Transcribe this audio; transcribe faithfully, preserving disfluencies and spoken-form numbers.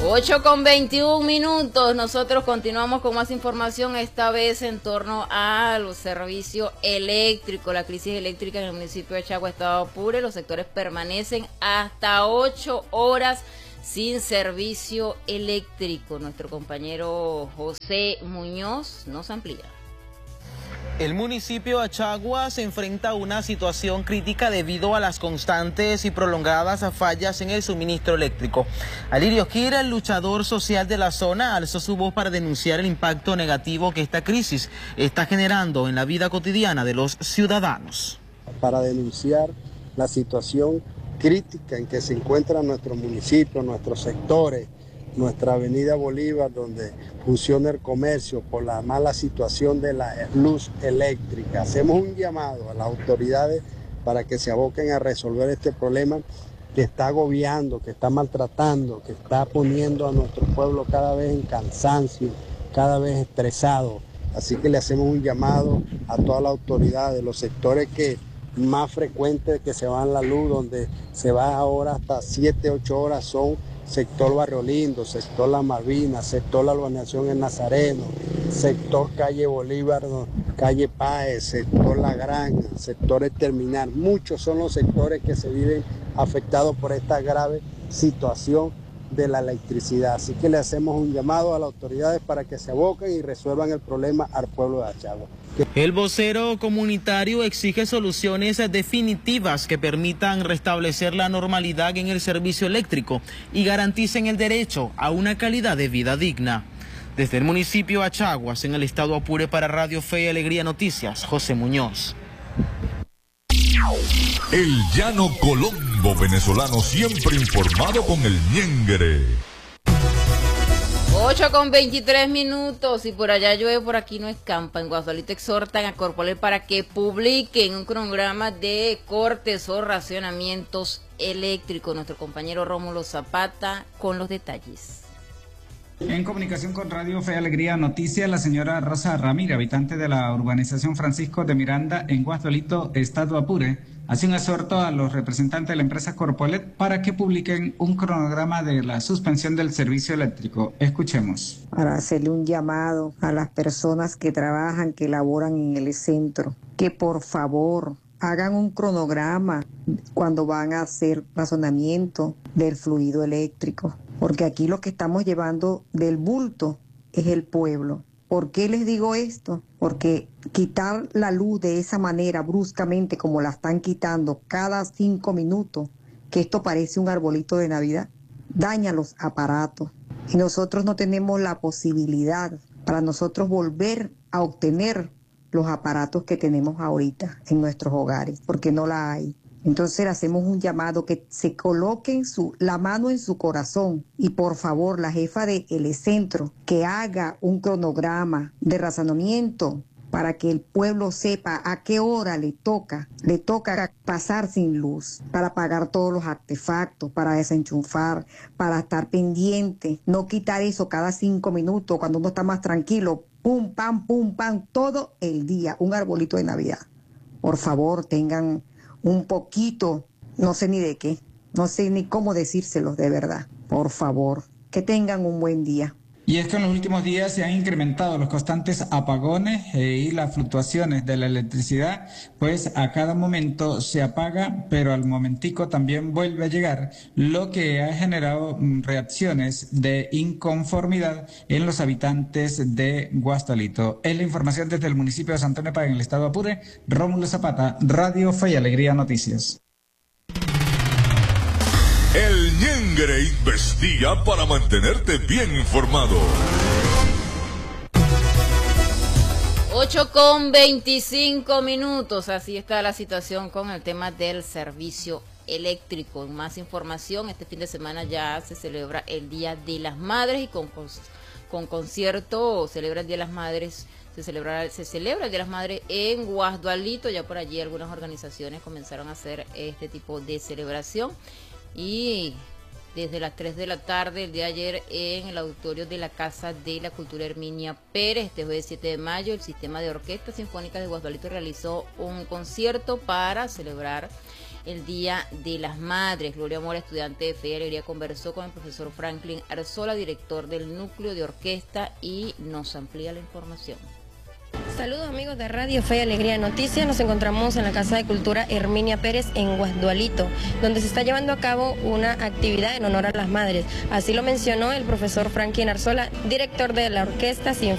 ocho con veintiún minutos, nosotros continuamos con más información, esta vez en torno al servicio eléctrico, la crisis eléctrica en el municipio de Achagua, estado Apure. Los sectores permanecen hasta ocho horas sin servicio eléctrico. Nuestro compañero José Muñoz nos amplía. El municipio de Achagua se enfrenta a una situación crítica debido a las constantes y prolongadas fallas en el suministro eléctrico. Alirio Kira, el luchador social de la zona, alzó su voz para denunciar el impacto negativo que esta crisis está generando en la vida cotidiana de los ciudadanos. Para denunciar la situación crítica en que se encuentra nuestro municipio, nuestros sectores, nuestra avenida Bolívar, donde funciona el comercio por la mala situación de la luz eléctrica. Hacemos un llamado a las autoridades para que se aboquen a resolver este problema que está agobiando, que está maltratando, que está poniendo a nuestro pueblo cada vez en cansancio, cada vez estresado. Así que le hacemos un llamado a todas las autoridades, los sectores que más frecuentes que se van la luz, donde se va ahora hasta siete, ocho horas, son sector Barrio Lindo, sector La Malvina, sector La Urbanización en Nazareno, sector Calle Bolívar, calle Páez, sector La Granja, sectores Terminal. Muchos son los sectores que se viven afectados por esta grave situación de la electricidad. Así que le hacemos un llamado a las autoridades para que se aboquen y resuelvan el problema al pueblo de Achagua. El vocero comunitario exige soluciones definitivas que permitan restablecer la normalidad en el servicio eléctrico y garanticen el derecho a una calidad de vida digna. Desde el municipio de Achaguas, en el estado Apure, para Radio Fe y Alegría Noticias, José Muñoz. El llano colombo venezolano, siempre informado con el ñengre. ocho con veintitrés minutos, y por allá llueve, por aquí no escampa. En Guasdualito exhortan a Corpolet para que publiquen un cronograma de cortes o racionamientos eléctricos. Nuestro compañero Rómulo Zapata con los detalles. En comunicación con Radio Fe y Alegría Noticias, la señora Rosa Ramírez, habitante de la urbanización Francisco de Miranda en Guasdualito, estado Apure, hace un exhorto a los representantes de la empresa Corpolet para que publiquen un cronograma de la suspensión del servicio eléctrico. Escuchemos. Para hacerle un llamado a las personas que trabajan, que laboran en el centro, que por favor hagan un cronograma cuando van a hacer razonamiento del fluido eléctrico, porque aquí lo que estamos llevando del bulto es el pueblo. ¿Por qué les digo esto? Porque quitar la luz de esa manera bruscamente como la están quitando cada cinco minutos, que esto parece un arbolito de Navidad, daña los aparatos. Y nosotros no tenemos la posibilidad para nosotros volver a obtener los aparatos que tenemos ahorita en nuestros hogares, porque no la hay. Entonces hacemos un llamado que se coloquen su, la mano en su corazón y por favor la jefa de El Centro que haga un cronograma de razonamiento para que el pueblo sepa a qué hora le toca, le toca pasar sin luz, para pagar todos los artefactos, para desenchufar, para estar pendiente, no quitar eso cada cinco minutos cuando uno está más tranquilo, pum, pam, pum, pam, todo el día, un arbolito de Navidad. Por favor, tengan un poquito, no sé ni de qué, no sé ni cómo decírselos de verdad. Por favor, que tengan un buen día. Y es que en los últimos días se han incrementado los constantes apagones eh, y las fluctuaciones de la electricidad, pues a cada momento se apaga, pero al momentico también vuelve a llegar, lo que ha generado mm, reacciones de inconformidad en los habitantes de Guasdualito. Es la información desde el municipio de Santo Nepa, en el estado Apure. Rómulo Zapata, Radio Fe y Alegría Noticias. El ñengre investiga para mantenerte bien informado. ocho con veinticinco minutos, así está la situación con el tema del servicio eléctrico. Más información, este fin de semana ya se celebra el Día de las Madres y con, con concierto celebra el Día de las Madres. Se celebra, se celebra el Día de las Madres en Guasdualito. Ya por allí algunas organizaciones comenzaron a hacer este tipo de celebración. Y desde las tres de la tarde el día de ayer en el auditorio de la Casa de la Cultura Herminia Pérez, este jueves siete de mayo, el Sistema de Orquestas Sinfónicas de Guasdualito realizó un concierto para celebrar el Día de las Madres. Gloria Mora, estudiante de Fe y Alegría, conversó con el profesor Franklin Arzola, director del núcleo de orquesta, y nos amplía la información. Saludos amigos de Radio Fe y Alegría Noticias. Nos encontramos en la Casa de Cultura Herminia Pérez en Guasdualito, donde se está llevando a cabo una actividad en honor a las madres. Así lo mencionó el profesor Franklin Arzola, director de la orquesta Sinfónica